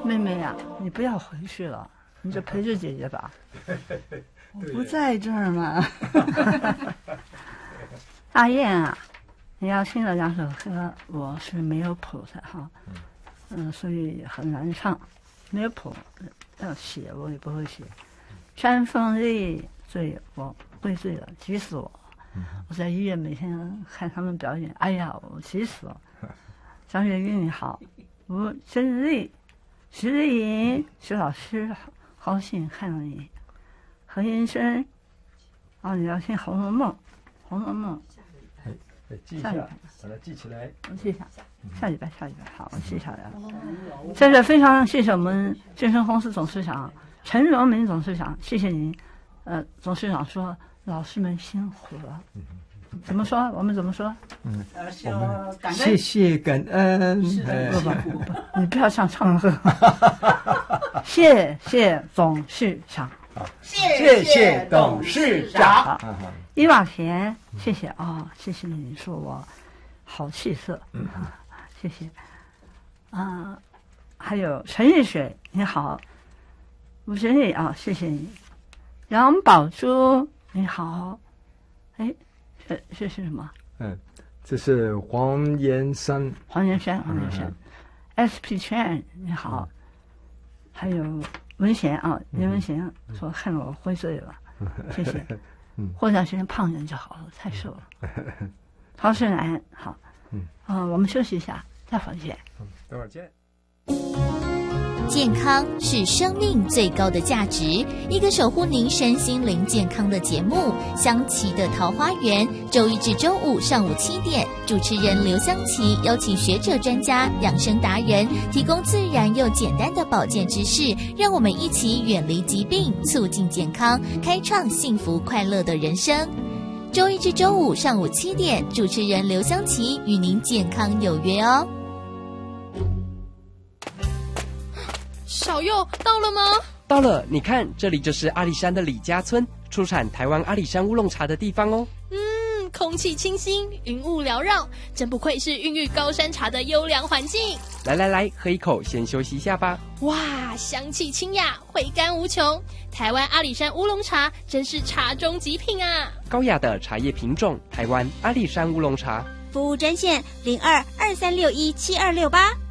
妹妹呀，你不要回去了，你就陪着姐姐吧。我不在这儿嘛。大雁啊，你要听了两首歌，我是没有谱的哈，所以很难唱，没有谱，要写我也不会写。山风日醉，我会醉了，急死我！我在医院每天看他们表演，哎呀，我急死了。张月玉你好，吴真丽、徐丽莹、徐老师，高兴看到你。何云生，你要听《红楼梦》，《红楼梦》。 记一下，把它记起来。 我记一下，下礼拜，好，我记下来了。在这非常谢谢我们健身公司董事长陈荣明董事长，谢谢您。董事长说老师们辛苦了。怎么说？我们怎么说？ 谢谢感恩。 你不要像唱歌。谢谢董事长。 谢谢董事长。 伊瓦田，谢谢谢谢你说我好气色，谢谢。还有陈玉水，你好，吴真丽谢谢你。杨宝珠，你好，这是什么？ 这是黄延山。 SP 圈，你好，还有文贤林文贤说看我灰醉了，谢谢。霍小轩胖人就好了，太瘦了。陶世南好，我们休息一下，待会儿见。 等会儿见。 健康是生命最高的价值，一个守护您身心灵健康的节目《香琪的桃花源》，周一至周五上午7点，主持人刘香琪邀请学者专家、养生达人，提供自然又简单的保健知识，让我们一起远离疾病，促进健康，开创幸福快乐的人生。周一至周五上午7点，主持人刘香琪与您健康有约哦。 小佑到了吗？ 到了，你看，这里就是阿里山的李家村，出产台湾阿里山乌龙茶的地方哦。 空气清新，云雾缭绕，真不愧是孕育高山茶的优良环境。 来，喝一口，先休息一下吧。 哇，香气清雅，回甘无穷。台湾阿里山乌龙茶真是茶中极品啊！ 高雅的茶叶品种，台湾阿里山乌龙茶。 服务专线0223617268。